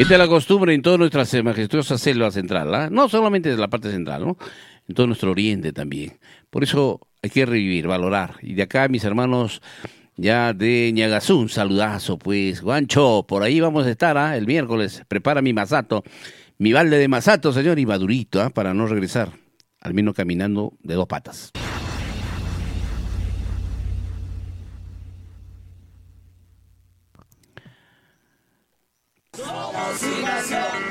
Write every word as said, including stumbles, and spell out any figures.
Esta es la costumbre en toda nuestra majestuosa selva central, ¿ah? No solamente de la parte central, ¿no? En todo nuestro oriente también. Por eso hay que revivir, valorar. Y de acá, mis hermanos ya de Ñagazú, un saludazo, pues. Guancho, por ahí vamos a estar, ¿ah? El miércoles. Prepara mi masato, mi balde de masato, señor, y madurito, ¿ah? Para no regresar, al menos caminando de dos patas. Somos una nación.